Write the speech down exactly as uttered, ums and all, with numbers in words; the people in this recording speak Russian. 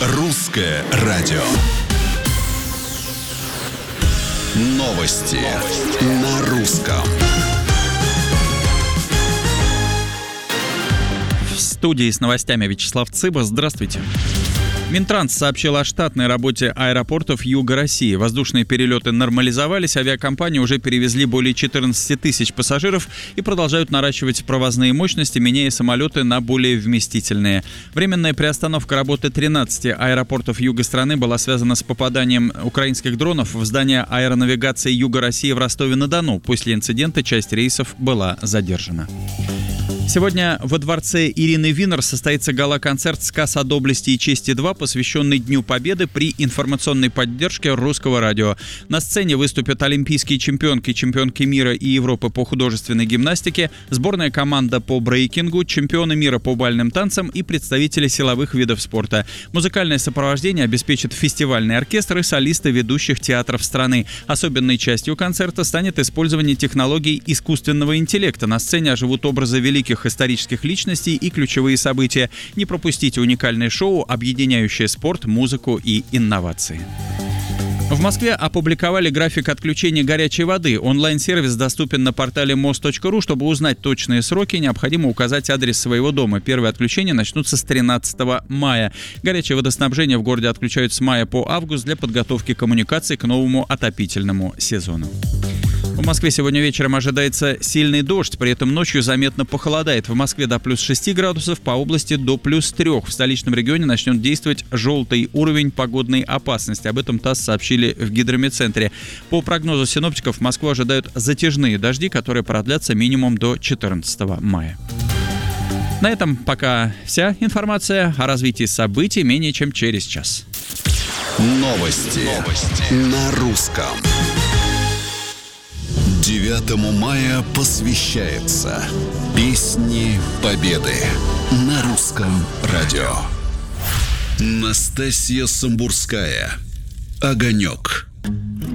Русское радио. Новости, Новости. на русском. В студии с новостями Вячеслав Цыба. Здравствуйте. Минтранс сообщил о штатной работе аэропортов Юга России. Воздушные перелеты нормализовались, авиакомпании уже перевезли более четырнадцать тысяч пассажиров и продолжают наращивать провозные мощности, меняя самолеты на более вместительные. Временная приостановка работы тринадцати аэропортов юга страны была связана с попаданием украинских дронов в здание аэронавигации Юга России в Ростове-на-Дону. После инцидента часть рейсов была задержана. Сегодня во дворце Ирины Винер состоится гала-концерт «Сказ о доблести и чести-два», посвященный Дню Победы при информационной поддержке Русского радио. На сцене выступят олимпийские чемпионки, чемпионки мира и Европы по художественной гимнастике, сборная команда по брейкингу, чемпионы мира по бальным танцам и представители силовых видов спорта. Музыкальное сопровождение обеспечит фестивальный оркестр и солисты ведущих театров страны. Особенной частью концерта станет использование технологий искусственного интеллекта. На сцене оживут образы великих исторических личностей и ключевые события. Не пропустите уникальное шоу, объединяющее спорт, музыку и инновации. В Москве опубликовали график отключения горячей воды. Онлайн-сервис доступен на портале мос точка ру. Чтобы узнать точные сроки, необходимо указать адрес своего дома. Первые отключения начнутся с тринадцатого мая. Горячее водоснабжение в городе отключают с мая по август для подготовки коммуникаций к новому отопительному сезону. В Москве сегодня вечером ожидается сильный дождь, при этом ночью заметно похолодает. В Москве до плюс шести градусов, по области до плюс трех. В столичном регионе начнет действовать желтый уровень погодной опасности. Об этом ТАСС сообщили в гидрометцентре. По прогнозу синоптиков, Москву ожидают затяжные дожди, которые продлятся минимум до четырнадцатого мая. На этом пока вся информация. О развитии событий менее чем через час. Новости, Новости. на русском. девятому мая посвящается Песни Победы на Русском радио. Настасья Самбурская. «Огонек».